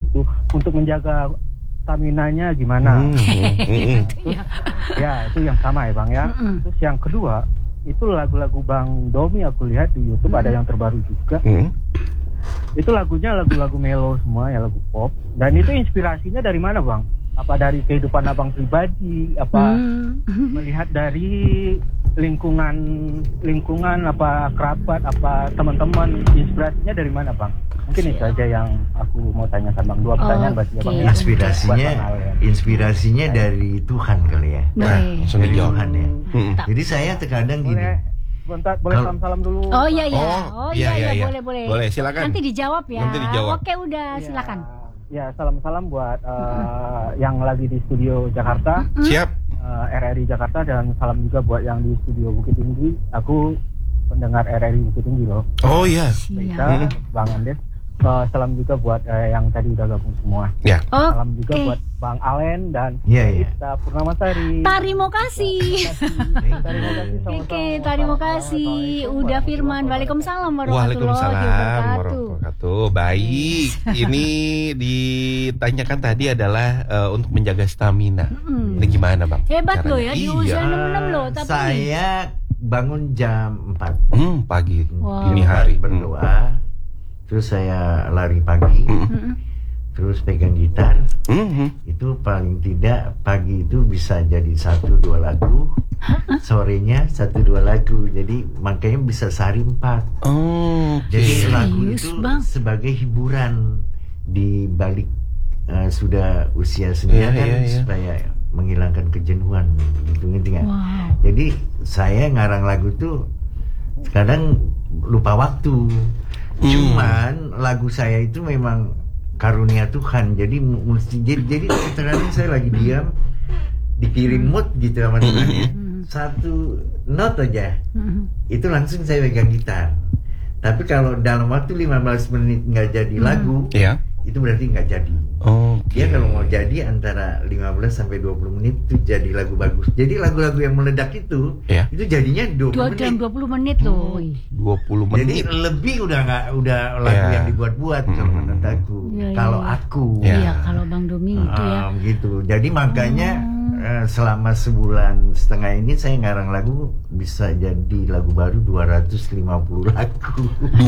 itu untuk menjaga stamina-nya gimana. Ya itu yang sama ya Bang ya. Terus yang kedua itu lagu-lagu Bang Domi aku lihat di YouTube ada yang terbaru juga. Itu lagunya lagu-lagu melo semua ya, lagu pop. Dan itu inspirasinya dari mana Bang? Apa dari kehidupan Abang pribadi? Apa melihat dari lingkungan apa kerabat apa teman-teman? Inspirasinya dari mana Bang? Mungkin itu aja yang aku mau tanyakan Bang. Dua pertanyaan buat dia Bang. Inspirasinya dari Tuhan kali ya. Langsung dijawab Tuhan ya. Jadi saya terkadang gini. Bentar, boleh salam-salam dulu. Oh iya. Boleh. Boleh, silakan. Nanti dijawab ya. Nanti dijawab. Oke, udah silakan. Ya, salam-salam buat yang lagi di studio Jakarta. Siap. RRI Jakarta, dan salam juga buat yang di studio Bukit Tinggi. Aku pendengar RRI Bukit Tinggi loh. Oh iya. Kita, Bang Andes. Salam juga buat yang tadi udah gabung semua. Ya. Salam juga buat Bang Alen dan kita Purnamasari. Terima kasih. Terima kasih. Udah Firman. Waalaikumsalam warahmatullahi wabarakatuh. Baik. Ini ditanyakan tadi adalah untuk menjaga stamina. Ini gimana Bang? Hebat loh ya, di usia 66 loh. Tapi saya bangun jam 4 pagi. Dini hari. Berdoa. Terus saya lari pagi, terus pegang gitar. Itu paling tidak pagi itu bisa jadi 1-2 lagu, sorenya 1-2 lagu. Jadi makanya bisa sehari 4. Jadi lagu itu sebagai hiburan di balik sudah usia senja supaya menghilangkan kejenuhan gitu kan. Jadi saya ngarang lagu tuh kadang lupa waktu. Cuman lagu saya itu memang karunia Tuhan. Jadi mesti jadi terkadang saya lagi diam dikirim mood gitu sama Tuhan ya. Satu not aja itu langsung saya pegang gitar. Tapi kalau dalam waktu 15 menit nggak jadi lagu, itu berarti nggak jadi. Dia kalau mau jadi antara 15 sampai 20 menit itu jadi lagu bagus. Jadi lagu-lagu yang meledak itu jadinya 20 menit. 20 menit loh. 20 menit. Jadi lebih udah lagu yang dibuat-buat kalau menurut aku. Kalau aku. Iya, kalau Bang Domi itu ya. Gitu. Jadi makanya selama sebulan setengah ini saya ngarang lagu bisa jadi lagu baru 250 lagu.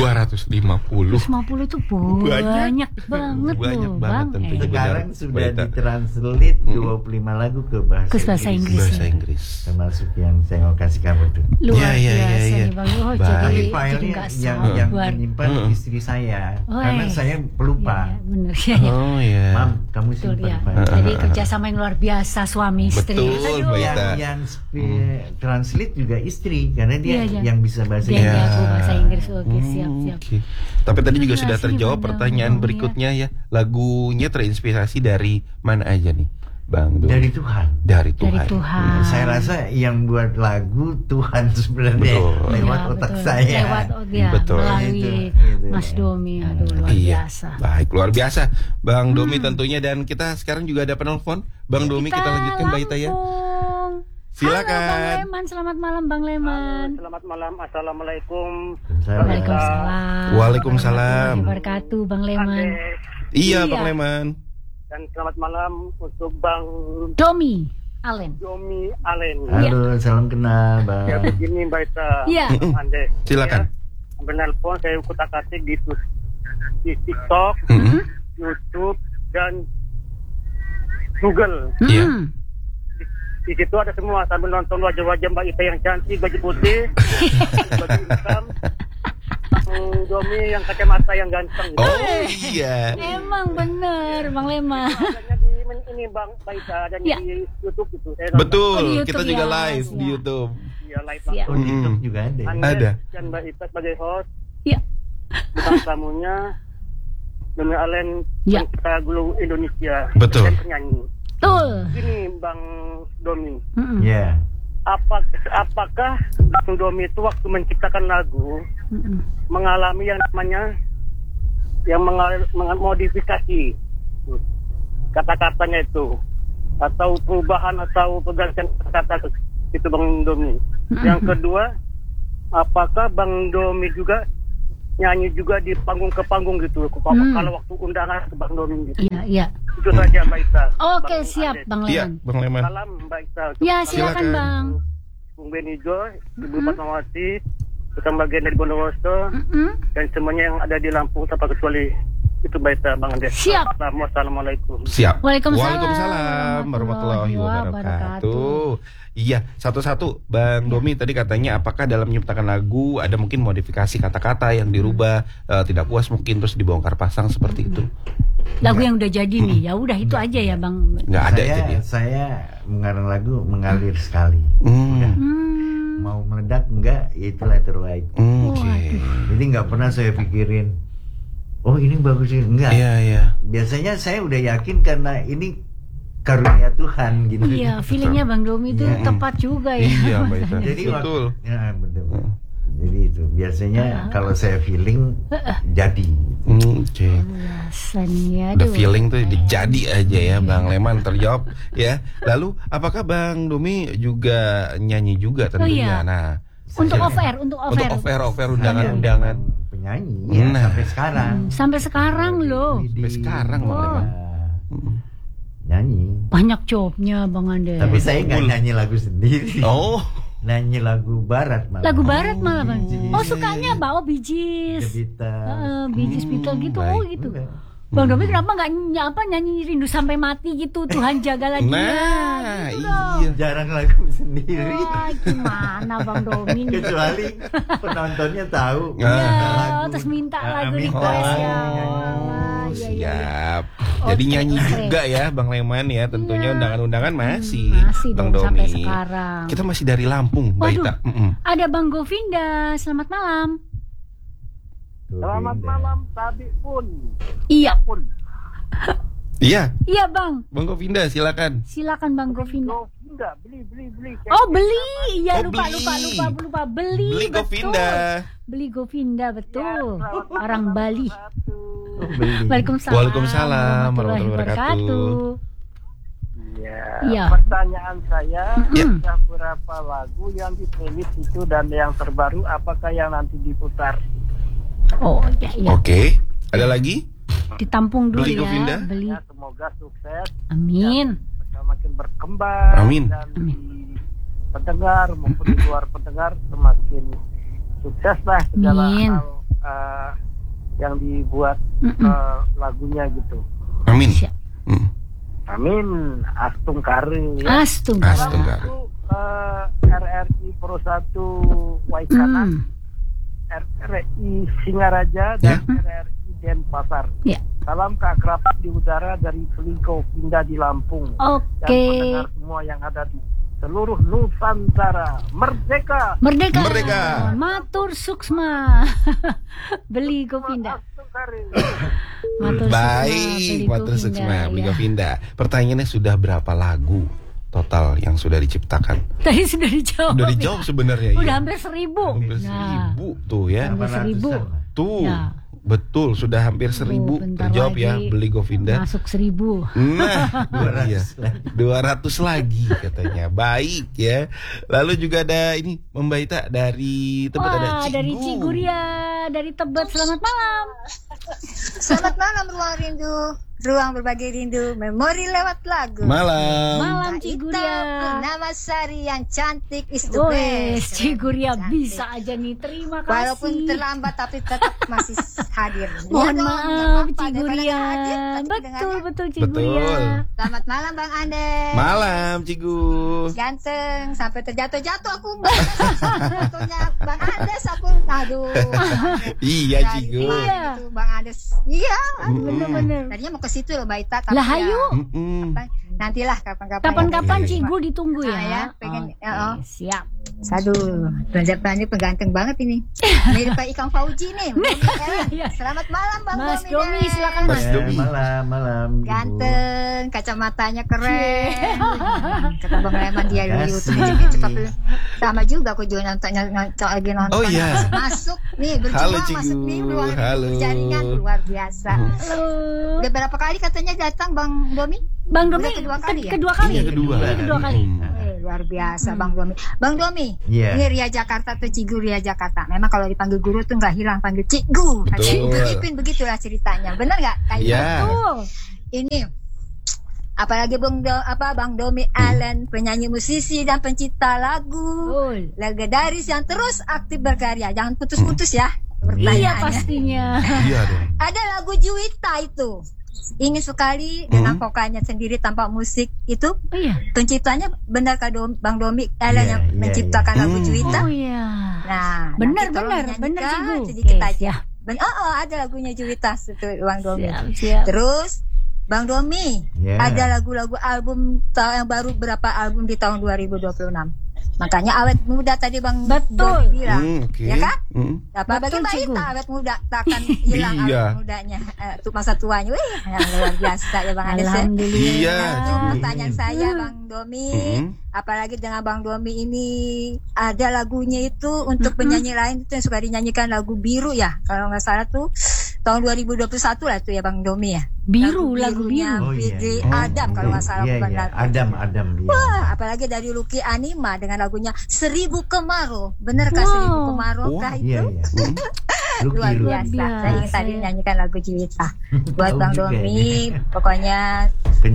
250 itu banyak banget loh Bang. Sekarang sudah ditranslate 25 lagu ke bahasa Inggris. Termasuk yang saya mau kasih kamu itu. Luar biasa nih Bang. Jadi filenya yang menyimpan istri saya. Karena saya pelupa. Bener ya. Mam, kamu simpan file. Jadi kerjasama yang luar biasa suami istri. Betul, yang translate juga istri karena dia yang bisa bahasa Inggris. Dia jago bahasa Inggris. Oke, siap. Tapi tadi juga sudah terjawab pertanyaan berikutnya ya. Lagunya terinspirasi dari mana aja nih, Bang Domi? Dari Tuhan. Saya rasa yang buat lagu Tuhan sebenarnya lewat otak saya. Melalui Mas Domi. Aduh, luar biasa. Baik, luar biasa Bang Domi tentunya. Dan kita sekarang juga ada penelpon. Bang Domi, kita lanjutkan Mbak Ita ya. Silakan. Halo Bang Leman, selamat malam Bang Leman. Selamat malam, assalamualaikum. Waalaikumsalam. Waalaikumsalam. Wabarakatuh Bang Leman. Iya Bang Leman. Dan selamat malam untuk Bang Domi Alen. Halo, salam kenal Bang. Ya begini Mbak Ita. Ande. Silakan. Menelpon saya kutak-atik di TikTok, YouTube dan Google. Di situ ada semua sambil nonton wajah-wajah Mbak Ita yang cantik, baju putih, baju hitam, Bang Domi yang kacamata yang ganteng. Oh iya. Emang bener Bang Leman. Adanya di ini Bang Ita ada di YouTube itu. Betul, kita juga live di YouTube. Iya, live langsung. Di TikTok juga ada. Ada. Dan Mbak Ita sebagai host. Iya. Bukan tamunya Domi Alen kita gulu Indonesia. Betul. Dan penyanyi. Betul. Gini Bang Domi. Apakah Bang Domi itu waktu menciptakan lagu mengalami yang namanya modifikasi kata-katanya itu atau perubahan atau pergantian kata itu Bang Domi? Yang kedua, apakah Bang Domi juga nyanyi juga di panggung ke panggung gitu. Kalau waktu undangan ke Bang Domi gitu. Iya. Itu saja Mbak Ita. Oke, siap Bang Leman. Iya, Bang Leman. Salam Mbak Ita. Ya, silakan Bang. Bung Benijo, Ibu Fatmawati, bersama bagian dari Bondowoso, dan semuanya yang ada di Lampung tanpa kecuali itu Mbak Ita, Bang Andes. Siap. Assalamualaikum. Siap. Waalaikumsalam warahmatullahi wabarakatuh. Iya, satu-satu Bang Domi tadi katanya apakah dalam menciptakan lagu ada mungkin modifikasi kata-kata yang dirubah, tidak puas mungkin terus dibongkar pasang seperti itu. Lagu yang udah jadi nih, ya udah itu aja ya Bang. Nggak ada jadi. Saya mengarang lagu mengalir sekali. Udah. Mau meledak enggak, ya itulah terbaik. Jadi nggak pernah saya pikirin, oh ini bagus sih, enggak. Iya. Biasanya saya udah yakin karena ini karunia Tuhan gitu. Iya, feelingnya Bang Domi itu tepat juga ya. Iya, Mbak Ita. Jadi betul. Ya betul. Jadi itu biasanya kalau saya feeling jadi. Biasanya. The feeling tuh jadi aja ya Bang Leman, terjawab ya. Lalu apakah Bang Domi juga nyanyi juga tentunya? Nah, untuk off-air undangan-undangan penyanyi ya, sampai sekarang. Sampai sekarang loh. Sampai sekarang Bang Leman. Nyanyi. Banyak jobnya Bang Andes. Tapi saya nggak nyanyi lagu sendiri. Oh. Nyanyi lagu barat malah. Lagu barat malah Bang. Oh sukanya bawa Bee Gees. Bee Gees Beatles gitu. Oh gitu. Bang Domi kenapa nggak nyanyi Rindu Sampai Mati gitu, Tuhan jagalah dia. Nah, gitu iya. Jarang lagu sendiri. Gimana Bang Domi? Kecuali penontonnya tahu. Ya, terus minta lagu request ya. Siap. Jadi nyanyi juga ya Bang Leman ya, tentunya undangan-undangan masih Bang Domi. Sampai sekarang. Kita masih dari Lampung, Mbak Ita. Ada Bang Govinda, selamat malam. Selamat malam, tadi pun. Iya. Iya. Iya Bang. Bang Govinda silakan. Silakan Bang Govinda. Beli. Oh beli, iya lupa. Beli Govinda. Beli Govinda betul. Orang Bali. Waalaikumsalam warahmatullahi wabarakatuh. Ya. Pertanyaan saya, ada berapa lagu yang di playlist itu dan yang terbaru apakah yang nanti diputar? Oh ya. Oke. Ada lagi? Ditampung dulu Beli ya. Govinda. Beli. Ya, semoga sukses. Amin. Semakin berkembang. Amin. Dan di pendengar maupun di luar pendengar semakin sukses lah segala hal yang dibuat lagunya gitu. Amin. Amin. Astung Kari. Ya. Astung Kari. RRI Pro 1 Waikanan, RRI Singaraja dan RRI Denpasar. Ya. Salam keakraban di udara dari Beli Govinda di Lampung. Oke. Dan pendengar semua yang ada di seluruh Nusantara. Merdeka. Matur suksma. Beli Govinda. Baik, Matur suksma Beli Govinda. Pertanyaannya sudah berapa lagu total yang sudah diciptakan? Tadi sudah dijawab. Sudah dijawab sebenarnya. Udah hampir 1.000. Hampir 1.000 tuh ya. Hampir 1.000. Tuh. Ya. Betul, sudah hampir 1.000 terjawab ya Beli Govinda. Masuk 1.000. Nah, 200 lagi katanya. Baik ya. Lalu juga ada ini Mbak Ita dari Tebet, ada Cigu. Dari Ciguria, dari Tebet. Selamat malam. Selamat malam Ruang Rindu. Ruang berbagi rindu, memori lewat lagu. Malam Ciguria. Nama Sari yang cantik is the best. Ciguria bisa aja nih, terima kasih. Walaupun terlambat tapi tetap masih hadir. Mohon maaf Ciguria. Betul Ciguria. Selamat malam Bang Ande. Malam Cigu. Ganteng sampai terjatuh aku. Fotonya Bang Andes aku. Aduh. Iya Cigu. Iya. Bang Andes. Iya. Bener-bener. Tadinya mau ke situ loh Mbak Ita. Lah hayu. Nantilah kapan-kapan Cigu ditunggu ya. Pengen. Siap. Aduh, belanja-belanja pengganteng banget ini. Mirip kayak Ikang Fauji nih. Selamat malam Bang Mas Domi, silakan Mas Domi. Malam. Ganteng, kacamatanya keren. Kata Bang Leman dia di YouTube cepat. Sama juga aku juga nonton lagi nonton. Oh iya. Masuk nih berjuang masuk nih ruang jaringan luar biasa. Udah berapa kali katanya datang Bang Domi? Bang Domi kedua kali ya? Kedua kali. Kedua kali. Luar luar biasa Bang Domi. Bang Domi, ini Ria Jakarta tuh Cigu Ria Jakarta. Memang kalau dipanggil guru tuh nggak hilang, panggil Cigu. Ibu Ipin begitulah ceritanya. Benar nggak? Kayak ini. Apalagi Bang Domi Allen, penyanyi musisi dan pencipta lagu legendaris yang terus aktif berkarya. Jangan putus-putus ya. Iya pastinya. Iya dong. Ada lagu Juwita itu. Ingin sekali dengan vokalnya sendiri tanpa musik itu. Penciptanya benar Bang Domi Allen yang menciptakan lagu Juwita. Nah, benar Cigu. Sedikit aja. Ada lagunya Juwita itu Bang Domi. Terus Bang Domi, ada lagu-lagu album yang baru berapa album di tahun 2026. Makanya awet muda tadi Bang Domi bilang, ya kan? Bagi Mbak Ita awet muda tak akan hilang awet mudanya, masa tuanya. Wih, luar biasa ya Bang Ades. Alhamdulillah. Pertanyaan saya Bang Domi, apalagi dengan Bang Domi ini ada lagunya itu untuk penyanyi lain itu yang suka dinyanyikan lagu Biru ya, kalau nggak salah tuh tahun 2021 lah tuh ya Bang Domi ya. Lagu biru. Adam kalau nggak salah bukan lagu. Adam. Wah, apalagi dari Lucky Anima dengan lagunya 1000 Kemarau. Bener kah 1000 Kemarau kah itu? Luar biasa. Saya ingin tadi nyanyikan lagu Juwita buat Bang Domi. Pokoknya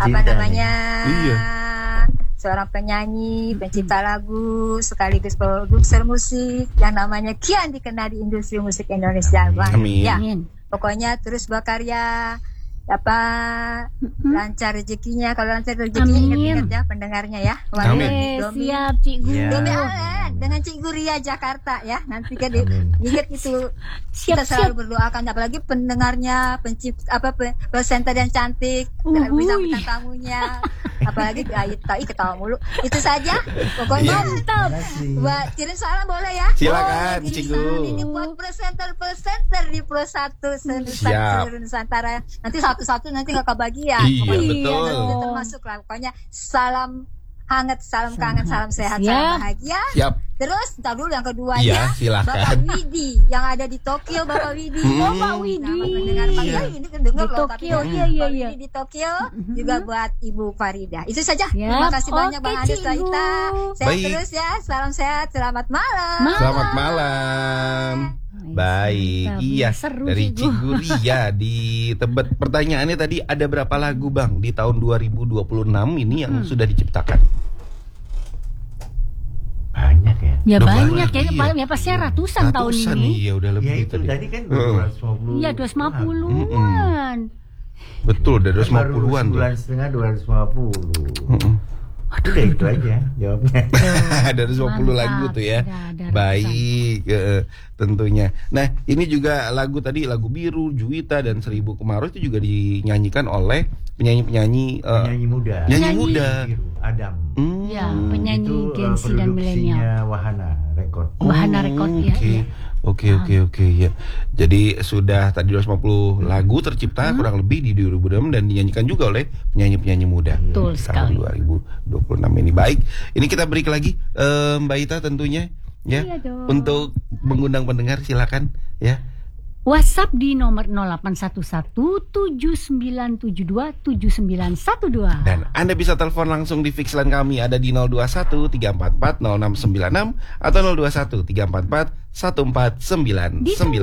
seorang penyanyi, pencipta lagu, sekaligus produser musik yang namanya kian dikenal di industri musik Indonesia. Amin. Ya, pokoknya terus berkarya, lancar rezekinya. Kalau lancar rezekinya ingat-ingat ya pendengarnya ya. Amin. Siap Cigu. Domi Allen dengan Cigu Ria Jakarta ya. Nanti kan ingat itu. Kita selalu berdoakan, apalagi pendengarnya, presenter yang cantik, bisa bintang tamunya, apalagi ketawa mulu. Itu saja. Pokoknya buat kirim salam boleh ya. Silakan Cigu. Ini buat presenter di Pro 1 seluruh Nusantara. Nanti satu-satu nanti nggak kebagian. Betul. Termasuk lah. Pokoknya salam hangat, salam kangen, salam sehat, salam bahagia. Terus ntar dulu yang kedua silakan. Bapak Widi yang ada di Tokyo, Bapak Widi. Bapak Widi. Ini kan dengar di loh, Tokyo. Iya. Di Tokyo juga buat Ibu Farida. Itu saja. Terima kasih banyak Bang Ades Ita. Sehat terus ya. Salam sehat. Selamat malam. Selamat malam. Baik, dari Cigu Ria di Tebet. Pertanyaannya tadi ada berapa lagu Bang di tahun 2026 ini yang sudah diciptakan? Banyak ya. Ya banyak ya, paling ya pasti ratusan tahun ini. Iya udah lebih. Ya itu tadi kan 250. Iya 250-an. Betul, udah 250-an tuh. Bulan setengah 250. Udah itu aja jawabnya. Ada 20 lagu tuh ya. Baik, tentunya. Nah, ini juga lagu tadi, lagu Biru, Juwita dan 1000 Kemarau itu juga dinyanyikan oleh penyanyi muda. Penyanyi muda. Biru, Adam. Ya, penyanyi Gen Z dan milenial. Wahana Record. Wahana Record ya. Oke ya. Jadi sudah tadi 250 lagu tercipta kurang lebih di 2026 dan dinyanyikan juga oleh penyanyi-penyanyi muda. Betul sekali. Tahun 2026 ini. Baik, ini kita break lagi Mbak Ita tentunya ya. Untuk mengundang pendengar silakan ya. WhatsApp di nomor 0811-7972-7912. Dan Anda bisa telepon langsung di fix line kami ada di 021-344-0696 atau 021-344-1499.